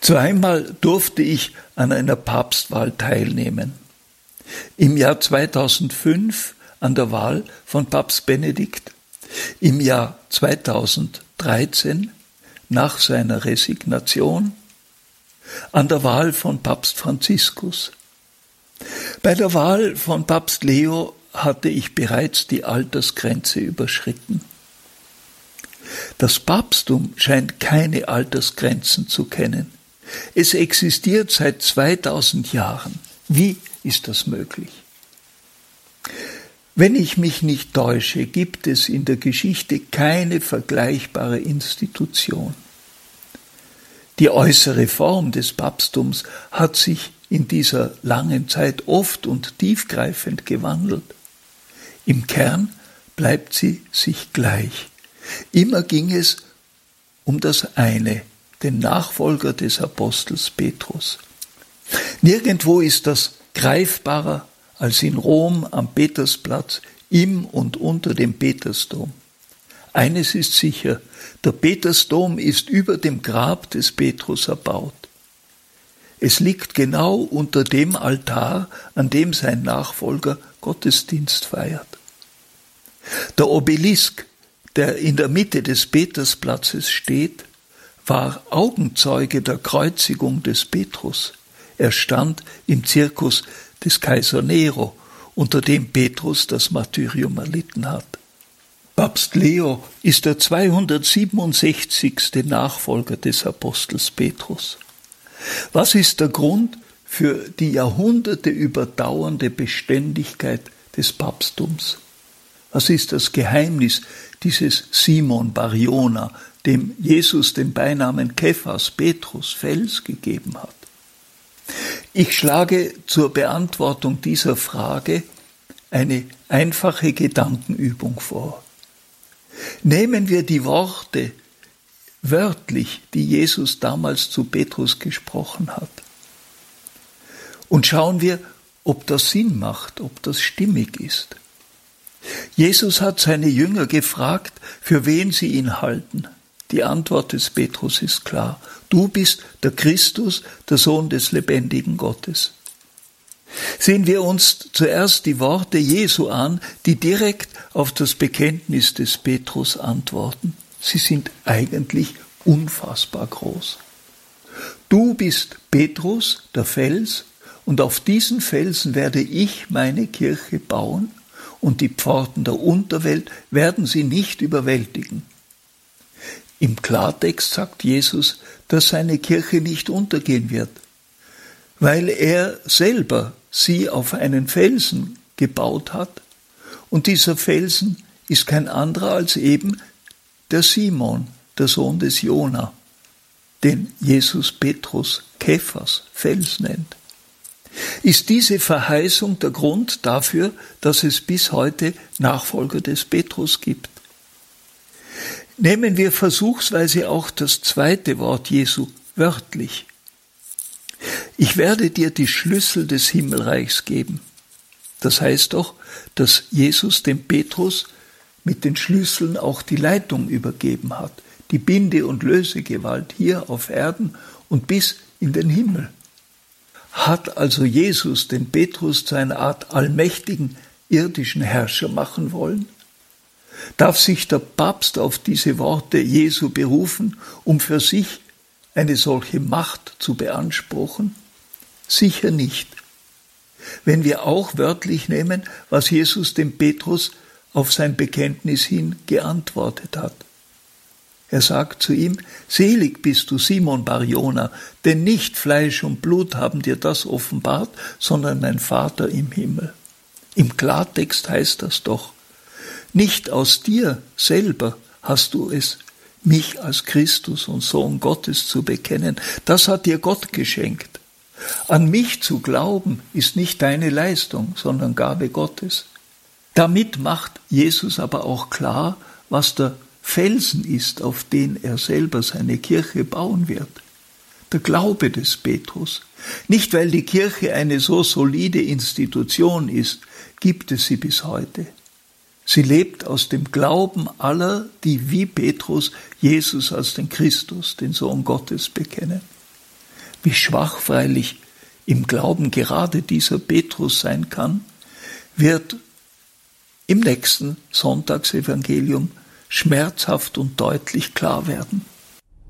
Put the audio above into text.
Zweimal durfte ich an einer Papstwahl teilnehmen. Im Jahr 2005 an der Wahl von Papst Benedikt, im Jahr 2013 nach seiner Resignation, an der Wahl von Papst Franziskus. Bei der Wahl von Papst Leo hatte ich bereits die Altersgrenze überschritten. Das Papsttum scheint keine Altersgrenzen zu kennen. Es existiert seit 2000 Jahren. Wie ist das möglich? Wenn ich mich nicht täusche, gibt es in der Geschichte keine vergleichbare Institution. Die äußere Form des Papsttums hat sich in dieser langen Zeit oft und tiefgreifend gewandelt. Im Kern bleibt sie sich gleich. Immer ging es um das eine, den Nachfolger des Apostels Petrus. Nirgendwo ist das greifbarer als in Rom am Petersplatz, im und unter dem Petersdom. Eines ist sicher, der Petersdom ist über dem Grab des Petrus erbaut. Es liegt genau unter dem Altar, an dem sein Nachfolger Gottesdienst feiert. Der Obelisk, der in der Mitte des Petersplatzes steht, war Augenzeuge der Kreuzigung des Petrus. Er stand im Circus des Kaiser Nero, unter dem Petrus das Martyrium erlitten hat. Papst Leo ist der 267. Nachfolger des Apostels Petrus. Was ist der Grund für die Jahrhunderte überdauernde Beständigkeit des Papsttums? Was ist das Geheimnis dieses Simon Bar-Jona, dem Jesus den Beinamen Kephas, Petrus, Fels gegeben hat? Ich schlage zur Beantwortung dieser Frage eine einfache Gedankenübung vor. Nehmen wir die Worte wörtlich, die Jesus damals zu Petrus gesprochen hat, und schauen wir, ob das Sinn macht, ob das stimmig ist. Jesus hat seine Jünger gefragt, für wen sie ihn halten. Die Antwort des Petrus ist klar: Du bist der Christus, der Sohn des lebendigen Gottes. Sehen wir uns zuerst die Worte Jesu an, die direkt auf das Bekenntnis des Petrus antworten. Sie sind eigentlich unfassbar groß. Du bist Petrus, der Fels, und auf diesen Felsen werde ich meine Kirche bauen, und die Pforten der Unterwelt werden sie nicht überwältigen. Im Klartext sagt Jesus, dass seine Kirche nicht untergehen wird, weil er selber sie auf einen Felsen gebaut hat, und dieser Felsen ist kein anderer als eben der Simon, der Sohn des Jona, den Jesus Petrus Kephas, Fels nennt. Ist diese Verheißung der Grund dafür, dass es bis heute Nachfolger des Petrus gibt? Nehmen wir versuchsweise auch das zweite Wort Jesu wörtlich. Ich werde dir die Schlüssel des Himmelreichs geben. Das heißt doch, dass Jesus dem Petrus mit den Schlüsseln auch die Leitung übergeben hat, die Binde- und Lösegewalt hier auf Erden und bis in den Himmel. Hat also Jesus den Petrus zu einer Art allmächtigen irdischen Herrscher machen wollen? Darf sich der Papst auf diese Worte Jesu berufen, um für sich eine solche Macht zu beanspruchen? Sicher nicht. Wenn wir auch wörtlich nehmen, was Jesus dem Petrus auf sein Bekenntnis hin geantwortet hat. Er sagt zu ihm: Selig bist du, Simon Bar-Jona, denn nicht Fleisch und Blut haben dir das offenbart, sondern mein Vater im Himmel. Im Klartext heißt das doch: Nicht aus dir selber hast du es, mich als Christus und Sohn Gottes zu bekennen. Das hat dir Gott geschenkt. An mich zu glauben ist nicht deine Leistung, sondern Gabe Gottes. Damit macht Jesus aber auch klar, was der Felsen ist, auf den er selber seine Kirche bauen wird. Der Glaube des Petrus. Nicht, weil die Kirche eine so solide Institution ist, gibt es sie bis heute. Sie lebt aus dem Glauben aller, die wie Petrus Jesus als den Christus, den Sohn Gottes, bekennen. wie schwach freilich im Glauben gerade dieser Petrus sein kann, wird im nächsten Sonntagsevangelium schmerzhaft und deutlich klar werden.